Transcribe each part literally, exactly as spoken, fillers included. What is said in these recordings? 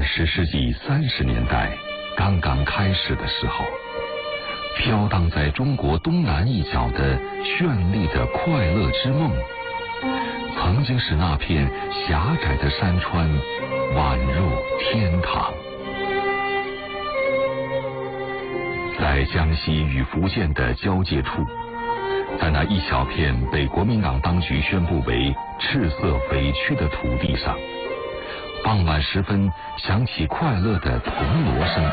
十世纪三十年代刚刚开始的时候，飘荡在中国东南一角的绚丽的快乐之梦，曾经使那片狭窄的山川宛若天堂。在江西与福建的交界处，在那一小片被国民党当局宣布为赤色匪区的土地上，傍晚时分响起快乐的铜锣声。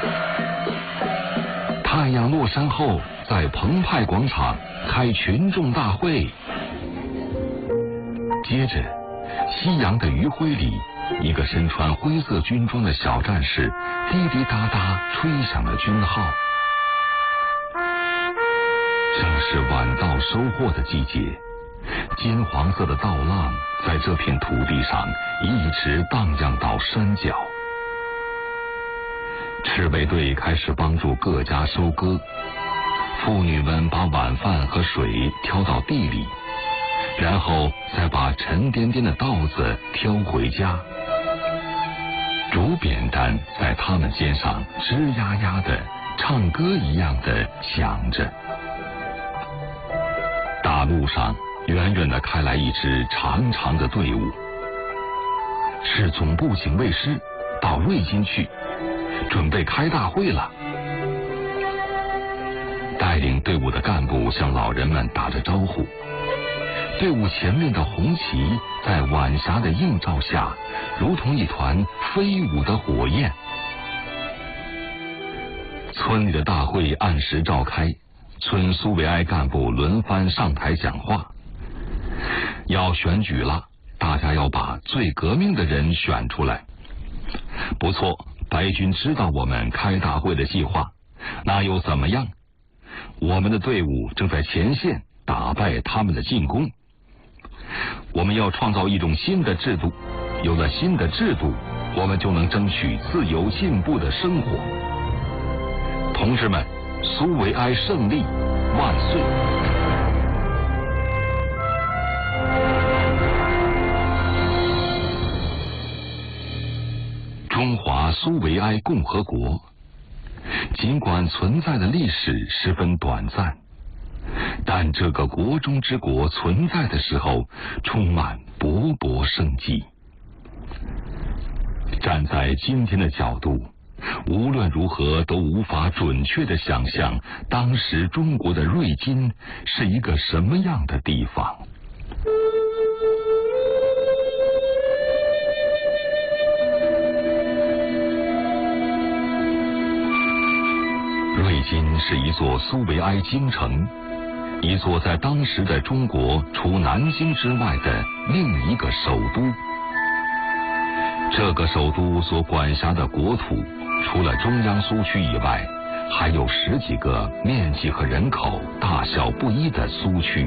太阳落山后，在澎湃广场开群众大会。接着，夕阳的余晖里，一个身穿灰色军装的小战士滴滴答答吹响了军号。正是晚稻收获的季节，金黄色的稻浪在这片土地上一直荡漾到山脚。赤卫队开始帮助各家收割，妇女们把晚饭和水挑到地里，然后再把沉甸甸的稻子挑回家。竹扁担在他们肩上吱呀呀的唱歌一样的响着。大路上远远地开来一支长长的队伍，是总部警卫师到瑞金去，准备开大会了。带领队伍的干部向老人们打着招呼，队伍前面的红旗在晚霞的映照下，如同一团飞舞的火焰。村里的大会按时召开，村苏维埃干部轮番上台讲话。要选举了，大家要把最革命的人选出来。不错，白军知道我们开大会的计划，那又怎么样？我们的队伍正在前线打败他们的进攻。我们要创造一种新的制度，有了新的制度，我们就能争取自由进步的生活。同志们，苏维埃胜利万岁！中华苏维埃共和国，尽管存在的历史十分短暂，但这个国中之国存在的时候，充满勃勃生机。站在今天的角度，无论如何都无法准确地想象当时中国的瑞金是一个什么样的地方。瑞金是一座苏维埃京城，一座在当时的中国除南京之外的另一个首都。这个首都所管辖的国土，除了中央苏区以外，还有十几个面积和人口大小不一的苏区。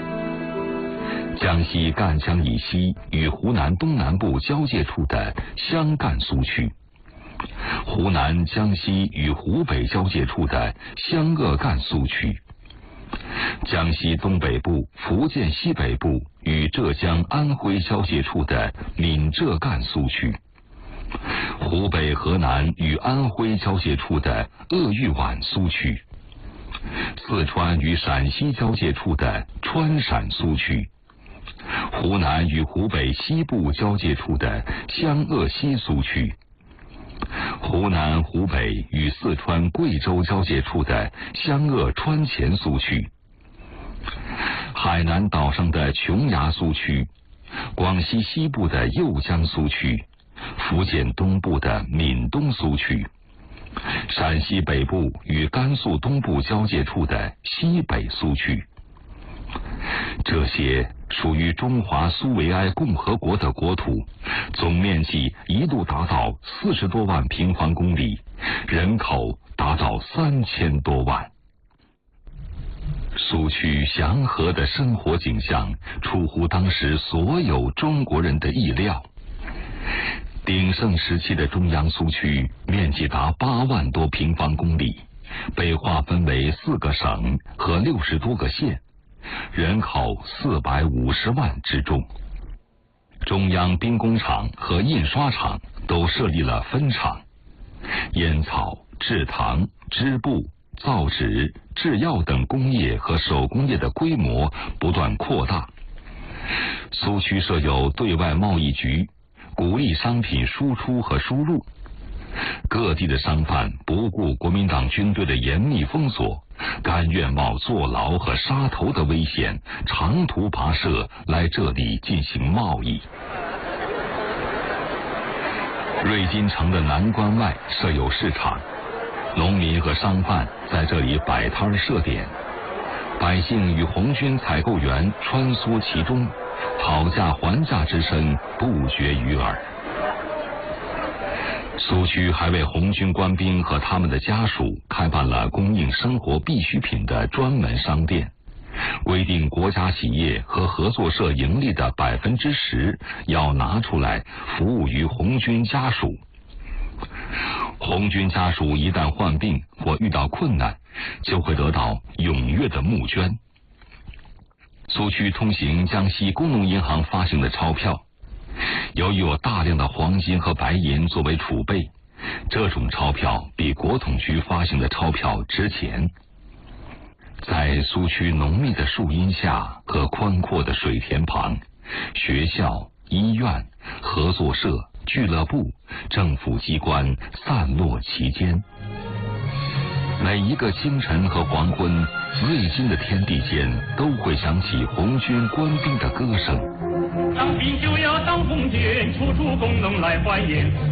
江西赣江以西与湖南东南部交界处的湘赣苏区，湖南、江西与湖北交界处的湘鄂赣苏区，江西东北部、福建西北部与浙江、安徽交界处的闽浙赣苏区，湖北、河南与安徽交界处的鄂豫皖苏区，四川与陕西交界处的川陕苏区，湖南与湖北西部交界处的湘鄂西苏区，湖南、湖北与四川、贵州交界处的湘鄂川黔苏区，海南岛上的琼崖苏区，广西西部的右江苏区，福建东部的闽东苏区，陕西北部与甘肃东部交界处的西北苏区。这些属于中华苏维埃共和国的国土，总面积一度达到四十多万平方公里，人口达到三千多万。苏区祥和的生活景象出乎当时所有中国人的意料。鼎盛时期的中央苏区面积达八万多平方公里，被划分为四个省和六十多个县，人口四百五十万之众。中央兵工厂和印刷厂都设立了分厂，烟草、制糖、织布、造纸、制药等工业和手工业的规模不断扩大。苏区设有对外贸易局，鼓励商品输出和输入。各地的商贩不顾国民党军队的严密封锁，甘愿冒坐牢和杀头的危险，长途跋涉来这里进行贸易。瑞金城的南关外设有市场，农民和商贩在这里摆摊设点，百姓与红军采购员穿梭其中，讨价还价之声不绝于耳。苏区还为红军官兵和他们的家属开办了供应生活必需品的专门商店，规定国家企业和合作社盈利的百分之十要拿出来服务于红军家属。红军家属一旦患病或遇到困难，就会得到踊跃的募捐。苏区通行江西工农银行发行的钞票，由于有大量的黄金和白银作为储备，这种钞票比国统局发行的钞票值钱。在苏区浓密的树荫下和宽阔的水田旁，学校、医院、合作社、俱乐部、政府机关散落其间。每一个清晨和黄昏，瑞金的天地间都会响起红军官兵的歌声。 当兵就要当红军，处处工农来欢颜。